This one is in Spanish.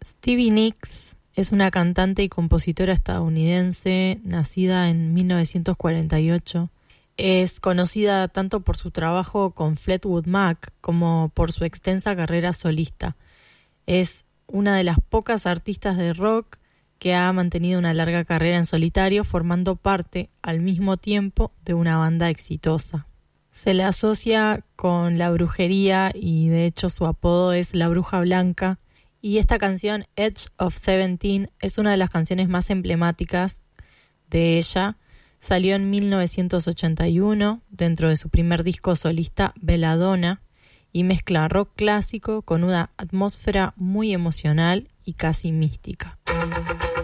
Stevie Nicks es una cantante y compositora estadounidense nacida en 1948. Es conocida tanto por su trabajo con Fleetwood Mac como por su extensa carrera solista. Es una de las pocas artistas de rock que ha mantenido una larga carrera en solitario, formando parte al mismo tiempo de una banda exitosa. Se le asocia con la brujería y de hecho su apodo es La Bruja Blanca. Y esta canción, Edge of 17, es una de las canciones más emblemáticas de ella. Salió en 1981 dentro de su primer disco solista Belladonna y mezcla rock clásico con una atmósfera muy emocional y casi mística.